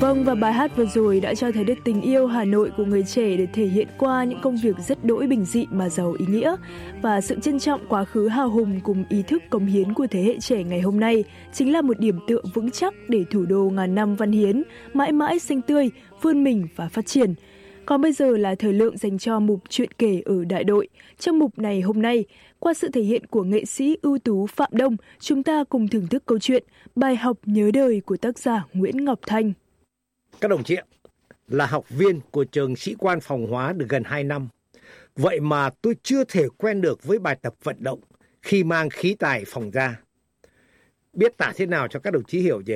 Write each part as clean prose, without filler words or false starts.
Vâng, và bài hát vừa rồi đã cho thấy được tình yêu Hà Nội của người trẻ được thể hiện qua những công việc rất đỗi bình dị mà giàu ý nghĩa. Và sự trân trọng quá khứ hào hùng cùng ý thức cống hiến của thế hệ trẻ ngày hôm nay chính là một điểm tựa vững chắc để thủ đô ngàn năm văn hiến, mãi mãi xanh tươi, vươn mình và phát triển. Còn bây giờ là thời lượng dành cho mục chuyện kể ở đại đội. Trong mục này hôm nay, qua sự thể hiện của nghệ sĩ ưu tú Phạm Đông, chúng ta cùng thưởng thức câu chuyện Bài học nhớ đời của tác giả Nguyễn Ngọc Thanh. Các đồng chí ạ, là học viên của trường sĩ quan phòng hóa được gần 2 năm. Vậy mà tôi chưa thể quen được với bài tập vận động khi mang khí tài phòng ra. Biết tả thế nào cho các đồng chí hiểu gì?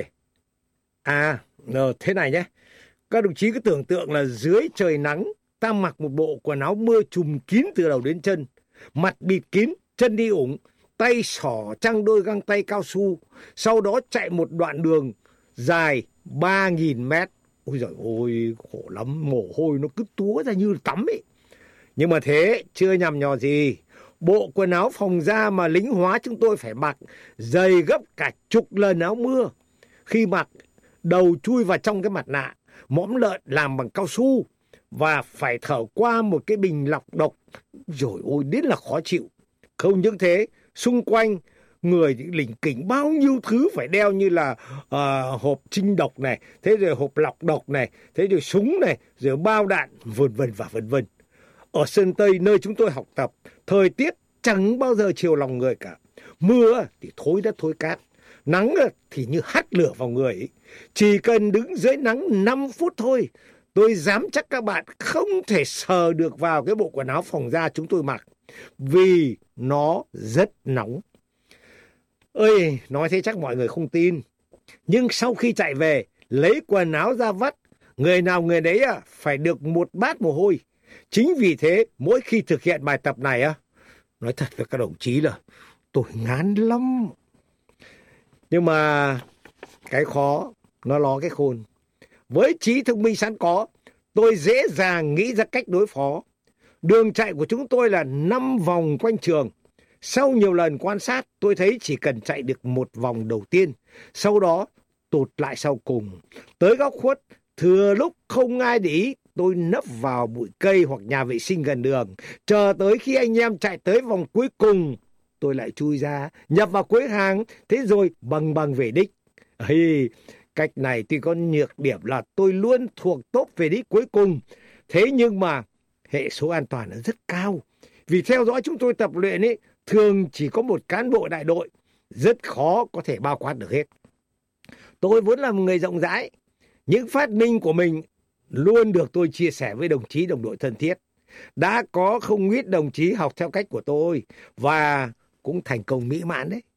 Thế này nhé. Các đồng chí cứ tưởng tượng là dưới trời nắng, ta mặc một bộ quần áo mưa trùm kín từ đầu đến chân, mặt bịt kín, chân đi ủng, tay xỏ trăng đôi găng tay cao su, sau đó chạy một đoạn đường dài 3.000 mét. Ôi giời ôi, khổ lắm, mồ hôi nó cứ túa ra như tắm ấy. Nhưng mà thế chưa nhằm nhò gì. Bộ quần áo phòng da mà lính hóa chúng tôi phải mặc dày gấp cả chục lần áo mưa. Khi mặc, đầu chui vào trong cái mặt nạ, mõm lợn làm bằng cao su và phải thở qua một cái bình lọc độc. Rồi ôi, đến là khó chịu. Không những thế, xung quanh người lỉnh kỉnh bao nhiêu thứ phải đeo như là hộp trinh độc này, thế rồi hộp lọc độc này, thế rồi súng này, rồi bao đạn, vân vân và vân vân. Ở Sơn Tây nơi chúng tôi học tập, thời tiết chẳng bao giờ chiều lòng người cả. Mưa thì thối đất thối cát, nắng thì như hắt lửa vào người ấy. Chỉ cần đứng dưới nắng 5 phút thôi, tôi dám chắc các bạn không thể sờ được vào cái bộ quần áo phòng da chúng tôi mặc, vì nó rất nóng. Ơi, nói thế chắc mọi người không tin. Nhưng sau khi chạy về, lấy quần áo ra vắt, người nào người đấy phải được một bát mồ hôi. Chính vì thế, mỗi khi thực hiện bài tập này, nói thật với các đồng chí là tôi ngán lắm. Nhưng mà cái khó, nó lo cái khôn. Với trí thông minh sẵn có, tôi dễ dàng nghĩ ra cách đối phó. Đường chạy của chúng tôi là 5 vòng quanh trường. Sau nhiều lần quan sát, tôi thấy chỉ cần chạy được một vòng đầu tiên, sau đó tụt lại sau cùng. Tới góc khuất, thừa lúc không ai để ý, tôi nấp vào bụi cây hoặc nhà vệ sinh gần đường. Chờ tới khi anh em chạy tới vòng cuối cùng, tôi lại chui ra, nhập vào cuối hàng, thế rồi bằng về đích. Cách này tuy có nhược điểm là tôi luôn thuộc top về đích cuối cùng. Thế nhưng mà hệ số an toàn rất cao. Vì theo dõi chúng tôi tập luyện ấy, thường chỉ có một cán bộ đại đội, rất khó có thể bao quát được hết. Tôi vốn là một người rộng rãi, những phát minh của mình luôn được tôi chia sẻ với đồng chí đồng đội thân thiết. Đã có không ít đồng chí học theo cách của tôi và cũng thành công mỹ mãn đấy.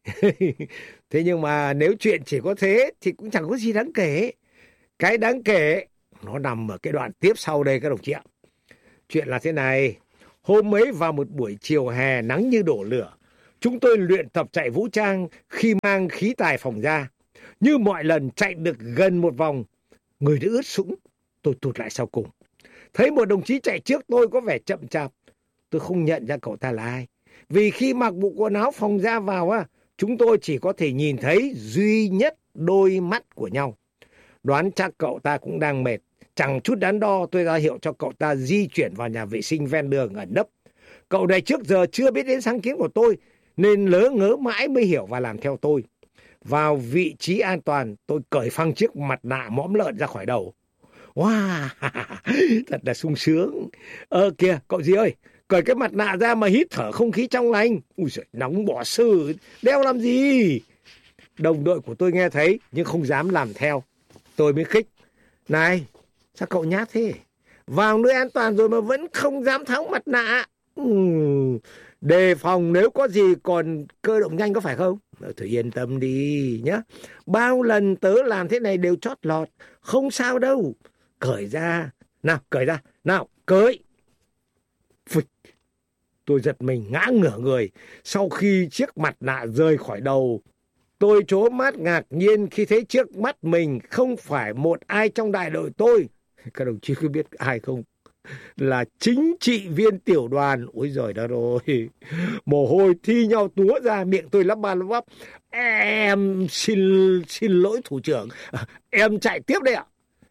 Thế nhưng mà nếu chuyện chỉ có thế thì cũng chẳng có gì đáng kể. Cái đáng kể nó nằm ở cái đoạn tiếp sau đây các đồng chí ạ. Chuyện là thế này. Hôm ấy vào một buổi chiều hè nắng như đổ lửa, chúng tôi luyện tập chạy vũ trang khi mang khí tài phòng ra. Như mọi lần chạy được gần một vòng, người đã ướt sũng, tôi tụt lại sau cùng. Thấy một đồng chí chạy trước tôi có vẻ chậm chạp, tôi không nhận ra cậu ta là ai. Vì khi mặc bộ quần áo phòng da vào, chúng tôi chỉ có thể nhìn thấy duy nhất đôi mắt của nhau. Đoán chắc cậu ta cũng đang mệt. Chẳng chút đắn đo, tôi ra hiệu cho cậu ta di chuyển vào nhà vệ sinh ven đường ẩn nấp. Cậu này trước giờ chưa biết đến sáng kiến của tôi, nên lớ ngớ mãi mới hiểu và làm theo tôi. Vào vị trí an toàn, tôi cởi phăng chiếc mặt nạ mõm lợn ra khỏi đầu. Wow, thật là sung sướng. Kìa, cậu gì ơi, cởi cái mặt nạ ra mà hít thở không khí trong lành. Ui giời, nóng bỏ sử, đeo làm gì? Đồng đội của tôi nghe thấy nhưng không dám làm theo. Tôi mới khích. Này, sao cậu nhát thế? Vào nơi an toàn rồi mà vẫn không dám tháo mặt nạ. Đề phòng nếu có gì còn cơ động nhanh có phải không? Thôi yên tâm đi nhé. Bao lần tớ làm thế này đều chót lọt. Không sao đâu. Cởi ra. Nào, cởi ra. Nào, cởi. Phịch. Tôi giật mình ngã ngửa người. Sau khi chiếc mặt nạ rơi khỏi đầu, tôi trố mắt ngạc nhiên khi thấy trước mắt mình không phải một ai trong đại đội tôi. Các đồng chí có biết ai không? Là chính trị viên tiểu đoàn. Ôi giời đất ơi, mồ hôi thi nhau túa ra, miệng tôi lắp ba lắp bắp. Em xin lỗi thủ trưởng, em chạy tiếp đây ạ.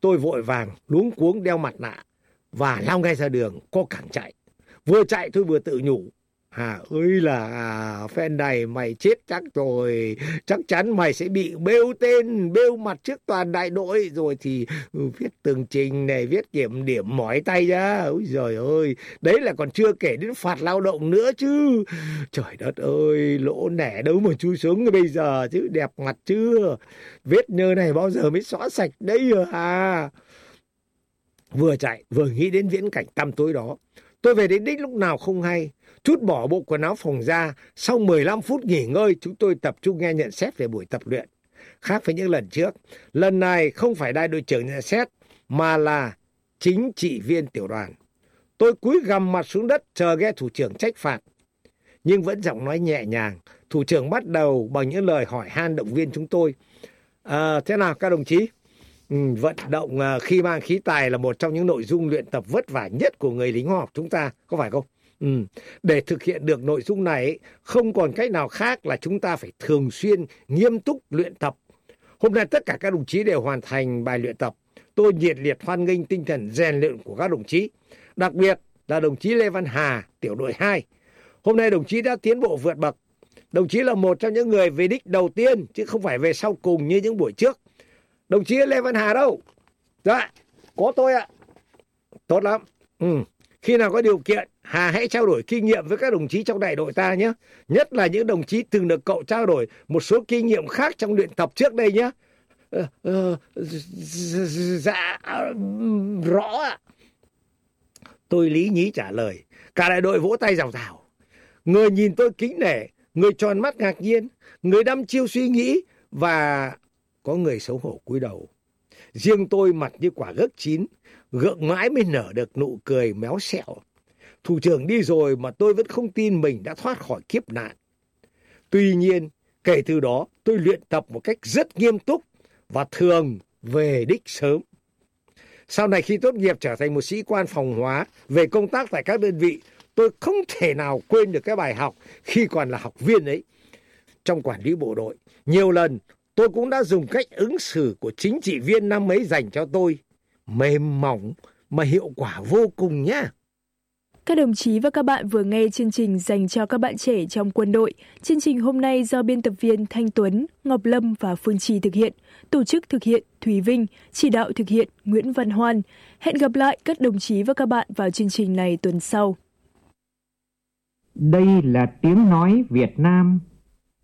Tôi vội vàng luống cuống đeo mặt nạ và lao ngay ra đường, co cẳng chạy. Vừa chạy tôi vừa tự nhủ, ơi là phen này mày chết chắc rồi, chắc chắn mày sẽ bị bêu tên, bêu mặt trước toàn đại đội, rồi thì viết tường trình này, viết kiểm điểm mỏi tay ra. Ôi giời ơi, đấy là còn chưa kể đến phạt lao động nữa chứ. Trời đất ơi, lỗ nẻ đâu mà chui xuống bây giờ chứ, đẹp mặt chưa? Vết nhơ này bao giờ mới xóa sạch đấy à? Vừa chạy vừa nghĩ đến viễn cảnh tăm tối đó. Tôi về đến đích lúc nào không hay, trút bỏ bộ quần áo phòng ra. Sau 15 phút nghỉ ngơi, chúng tôi tập trung nghe nhận xét về buổi tập luyện. Khác với những lần trước, lần này không phải đại đội trưởng nhận xét, mà là chính trị viên tiểu đoàn. Tôi cúi gằm mặt xuống đất chờ nghe thủ trưởng trách phạt. Nhưng vẫn giọng nói nhẹ nhàng, thủ trưởng bắt đầu bằng những lời hỏi han động viên chúng tôi. Thế nào các đồng chí? Vận động khi mang khí tài là một trong những nội dung luyện tập vất vả nhất của người lính hóa học chúng ta, có phải không? Để thực hiện được nội dung này, không còn cách nào khác là chúng ta phải thường xuyên nghiêm túc luyện tập. Hôm nay tất cả các đồng chí đều hoàn thành bài luyện tập. Tôi nhiệt liệt hoan nghênh tinh thần rèn luyện của các đồng chí, đặc biệt là đồng chí Lê Văn Hà, tiểu đội 2. Hôm nay đồng chí đã tiến bộ vượt bậc. Đồng chí là một trong những người về đích đầu tiên, chứ không phải về sau cùng như những buổi trước. Đồng chí Lê Văn Hà đâu? Dạ, có tôi ạ. Tốt lắm. Khi nào có điều kiện, Hà hãy trao đổi kinh nghiệm với các đồng chí trong đại đội ta nhé. Nhất là những đồng chí từng được cậu trao đổi một số kinh nghiệm khác trong luyện tập trước đây nhé. Dạ, rõ ạ. Tôi lý nhí trả lời. Cả đại đội vỗ tay rào rào. Người nhìn tôi kính nể, người tròn mắt ngạc nhiên, người đăm chiêu suy nghĩ, và có người xấu hổ cúi đầu. Riêng tôi mặt như quả gấc chín, gượng mãi mới nở được nụ cười méo xẹo. Thủ trưởng đi rồi mà tôi vẫn không tin mình đã thoát khỏi kiếp nạn. Tuy nhiên, kể từ đó tôi luyện tập một cách rất nghiêm túc và thường về đích sớm. Sau này khi tốt nghiệp trở thành một sĩ quan phòng hóa về công tác tại các đơn vị, tôi không thể nào quên được cái bài học khi còn là học viên ấy. Trong quản lý bộ đội, nhiều lần tôi cũng đã dùng cách ứng xử của chính trị viên năm ấy dành cho tôi. Mềm mỏng mà hiệu quả vô cùng nhá. Các đồng chí và các bạn vừa nghe chương trình dành cho các bạn trẻ trong quân đội. Chương trình hôm nay do biên tập viên Thanh Tuấn, Ngọc Lâm và Phương Trì thực hiện. Tổ chức thực hiện Thúy Vinh, chỉ đạo thực hiện Nguyễn Văn Hoan. Hẹn gặp lại các đồng chí và các bạn vào chương trình này tuần sau. Đây là tiếng nói Việt Nam.